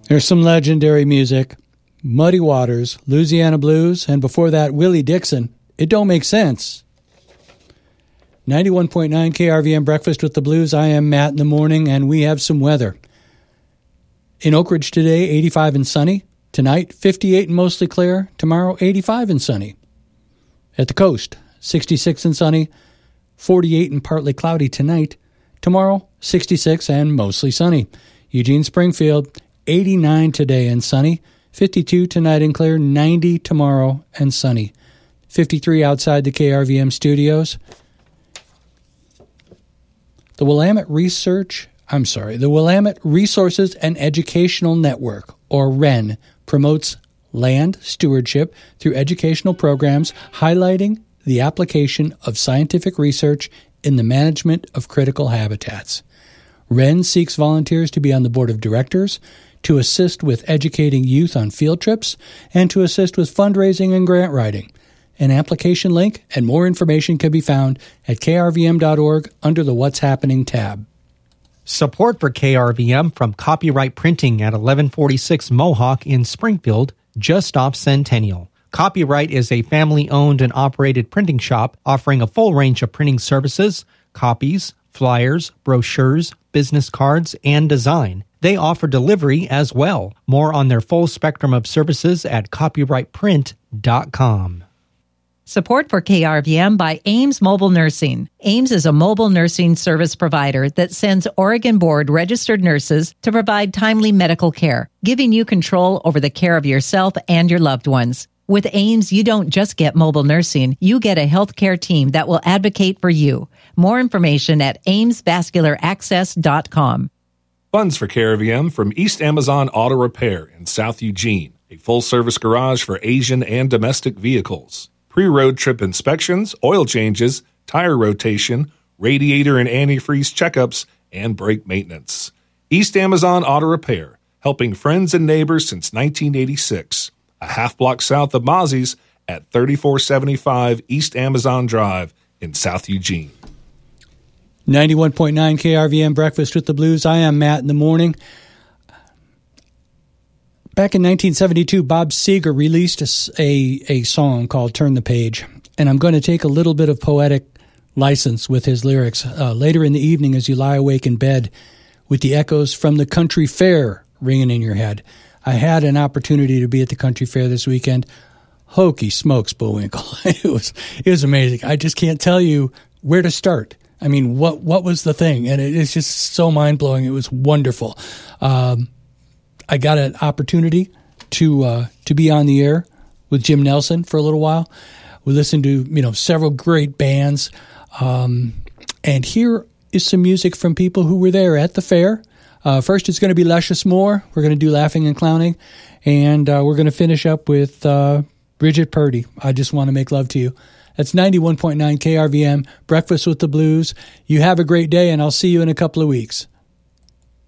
There's some legendary music. Muddy Waters, Louisiana Blues, and before that, Willie Dixon. It don't make sense. 91.9 KRVM Breakfast with the Blues. I am Matt in the morning, and we have some weather. In Oak Ridge today, 85 and sunny. Tonight, 58 and mostly clear. Tomorrow, 85 and sunny. At the coast, 66 and sunny. 48 and partly cloudy tonight. Tomorrow, 66 and mostly sunny. Eugene Springfield, 89 today and sunny. 52 tonight and clear. 90 tomorrow and sunny. 53 outside the KRVM studios. The Willamette Resources and Educational Network, or WREN, promotes land stewardship through educational programs highlighting the application of scientific research in the management of critical habitats. WREN seeks volunteers to be on the board of directors, to assist with educating youth on field trips, and to assist with fundraising and grant writing. An application link and more information can be found at krvm.org under the What's Happening tab. Support for KRVM from Copyright Printing at 1146 Mohawk in Springfield, just off Centennial. Copyright is a family-owned and operated printing shop offering a full range of printing services, copies, flyers, brochures, business cards, and design. They offer delivery as well. More on their full spectrum of services at copyrightprint.com. Support for KRVM by Ames Mobile Nursing. Ames is a mobile nursing service provider that sends Oregon Board registered nurses to provide timely medical care, giving you control over the care of yourself and your loved ones. With Ames, you don't just get mobile nursing, you get a healthcare team that will advocate for you. More information at amesvascularaccess.com. Funds for KRVM from East Amazon Auto Repair in South Eugene, a full-service garage for Asian and domestic vehicles. Pre-road trip inspections, oil changes, tire rotation, radiator and antifreeze checkups, and brake maintenance. East Amazon Auto Repair, helping friends and neighbors since 1986. A half block south of Mozzie's at 3475 East Amazon Drive in South Eugene. 91.9 KRVM Breakfast with the Blues. I am Matt in the morning. Back in 1972, Bob Seger released a song called Turn the Page, and I'm going to take a little bit of poetic license with his lyrics. Later in the evening as you lie awake in bed with the echoes from the country fair ringing in your head. I had an opportunity to be at the country fair this weekend. Hokey smokes, Bullwinkle. It was amazing. I just can't tell you where to start. I mean, what was the thing? And it is just so mind-blowing. It was wonderful. I got an opportunity to be on the air with Jim Nelson for a little while. We listened to several great bands, and here is some music from people who were there at the fair. First, it's going to be Luscious Moore. We're going to do Laughing and Clowning, and we're going to finish up with Bridget Purdy. I Just Want to Make Love to You. That's 91.9 KRVM Breakfast with the Blues. You have a great day, and I'll see you in a couple of weeks.